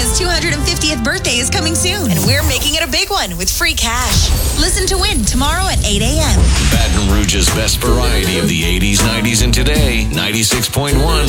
His 250th birthday is coming soon, and we're making it a big one with free cash. Listen to win tomorrow at 8 a.m. Baton Rouge's best variety of the 80s, 90s, and today. 96.1